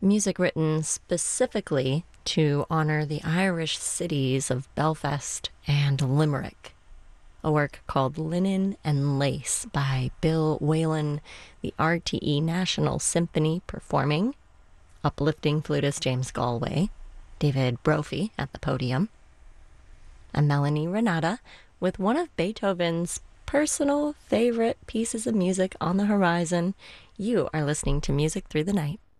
Music written specifically to honor the Irish cities of Belfast and Limerick. A work called Linen and Lace by Bill Whalen, the RTE National Symphony performing, uplifting flutist James Galway, David Brophy at the podium. I'm Melanie Renata with one of Beethoven's personal favorite pieces of music on the horizon. You are listening to Music Through the Night.